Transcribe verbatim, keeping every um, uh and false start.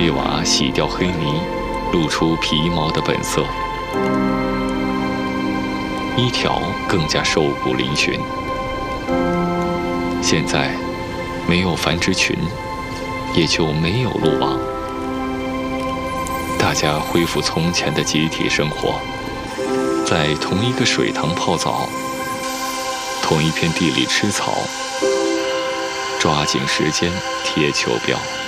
黑娃洗掉黑泥，露出皮毛的本色。一条更加瘦骨嶙峋。现在没有繁殖群，也就没有路网。大家恢复从前的集体生活，在同一个水塘泡澡，同一片地里吃草，抓紧时间贴球标。